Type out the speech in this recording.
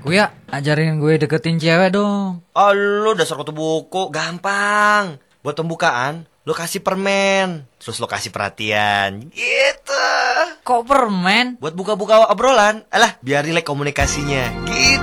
Kuya, ajarin gue deketin cewek dong. Oh, lu dasar kutu buku, gampang. Buat pembukaan, lu kasih permen, terus lu kasih perhatian, gitu. Kok permen? Buat buka-buka obrolan, alah biar rileks komunikasinya, gitu.